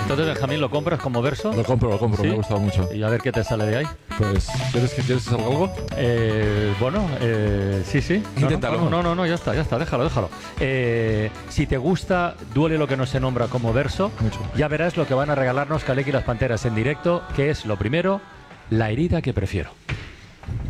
Entonces, Benjamín, ¿lo compras como verso? Lo compro, ¿Sí? me ha gustado mucho. Y a ver qué te sale de ahí. Pues, ¿quieres que salga algo? Bueno, sí, sí. Inténtalo. No, ya está, déjalo. Si te gusta Duele lo que no se nombra como verso, Mucho. ya verás lo que van a regalarnos Kaleki y las Panteras en directo, que es lo primero, La herida que prefiero.